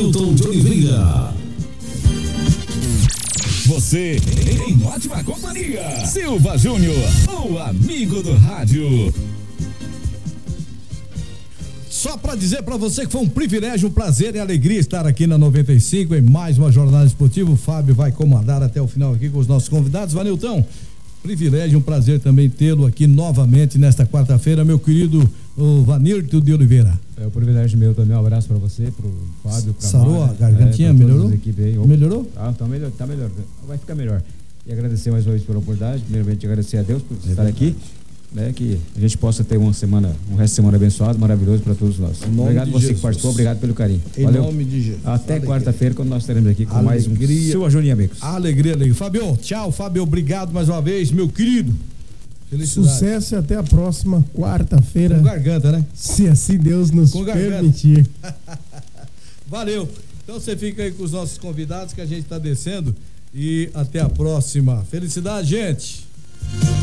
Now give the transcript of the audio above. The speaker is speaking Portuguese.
Vanilton de Oliveira. Você em ótima companhia. Silva Júnior, o amigo do rádio. Só para dizer para você que foi um privilégio, um prazer e alegria estar aqui na 95 em mais uma jornada esportiva. O Fábio vai comandar até o final aqui com os nossos convidados. Vanilton, privilégio, um prazer também tê-lo aqui novamente nesta quarta-feira, meu querido Vanilton de Oliveira. É um privilégio meu também, um abraço para você, pro Fábio, pra Sarou Mara, a gargantinha, melhorou? Melhorou? Tá melhor, vai ficar melhor. E agradecer mais uma vez pela oportunidade, primeiramente agradecer a Deus por estar aqui, né, que a gente possa ter um resto de semana abençoado, maravilhoso para todos nós. Obrigado você Jesus. Que participou, obrigado pelo carinho. Valeu. Em nome de Jesus. Até quarta-feira, quando nós estaremos aqui com mais um Silva Júnior e amigos. Alegria. Fábio, tchau, Fábio, obrigado mais uma vez, meu querido. Sucesso e até a próxima quarta-feira. Com garganta, né? Se assim Deus nos permitir. Valeu. Então você fica aí com os nossos convidados que a gente está descendo e até a próxima. Felicidade, gente.